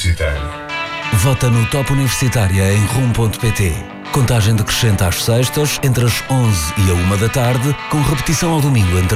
Universitário. Vota no Top Universitária em rum.pt. Contagem decrescente às sextas, entre as 11 e a 1 da tarde, com repetição ao domingo entre